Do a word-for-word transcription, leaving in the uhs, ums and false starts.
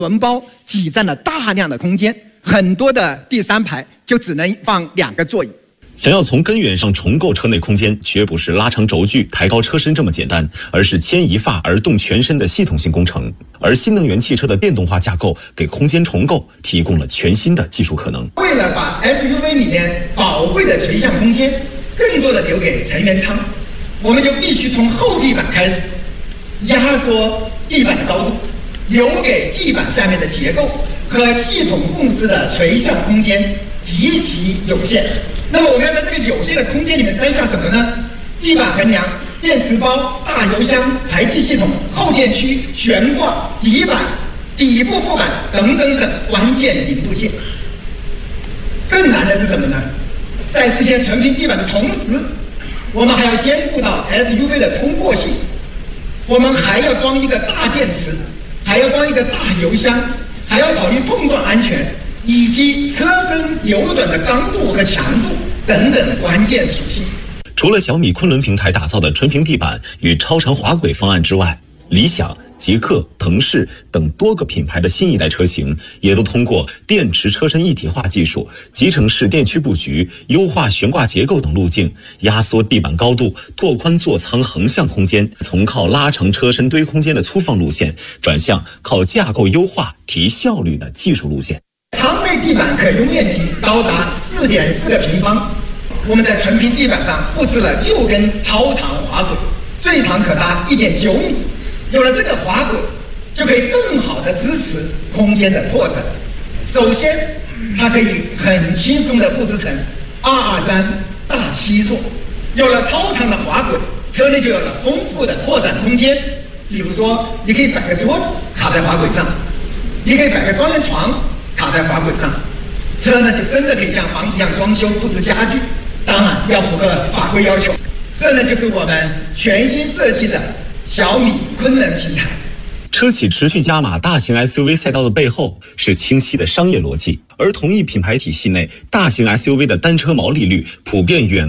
轮包挤占了大量的空间，很多的第三排就只能放两个座椅。 想要从根源上重构车内空间，绝不是拉长轴距、抬高车身这么简单，而是牵一发而动全身的系统性工程。而新能源汽车的电动化架构给空间重构提供了全新的技术可能。 为了把 S U V 里面宝贵的垂向空间更多的留给成员舱，我们就必须从后地板开始，压缩地板的高度，留给地板下面的结构和系统控制的垂向空间极其有限。那么我们要在这个有限的空间里面塞下什么呢？地板横梁、电池包、大油箱、排气系统、后电区、悬挂、底板、底部副板等等等关键零部件。更难的是什么呢？在实现纯平地板的同时，我们还要兼顾到 S U V 的通过性，我们还要装一个大电池，还要装一个大油箱，还要考虑碰撞安全以及车身扭转的刚度和强度等等关键属性。 除了小米昆仑平台打造的纯平地板与超长滑轨方案之外，理想、捷克、腾势等多个品牌的新一代车型也都通过电池车身一体化技术、集成式电驱布局、优化悬挂结构等路径，压缩地板高度，拓宽座舱横向空间，从靠拉长车身堆空间的粗放路线，转向靠架构优化提效率的技术路线。 舱内地板可用面积高达 四点四个平方，我们在纯平地板上布置了六根超长滑轨，最长可达 一点九米。有了这个滑轨，就可以更好的支持空间的拓展。首先，它可以很轻松的布置成二二三大七座。有了超长的滑轨，车内就有了丰富的拓展空间。比如说，你可以摆个桌子卡在滑轨上，你可以摆个双人床卡在滑轨上，车呢就真的可以像房子一样装修布置家具，当然要符合法规要求。这呢就是我们全新设计的小米昆仑平台。 车企持续加码大型 S U V 赛道的背后是清晰的商业逻辑，而同一品牌体系内，大型 S U V 的单车毛利率普遍远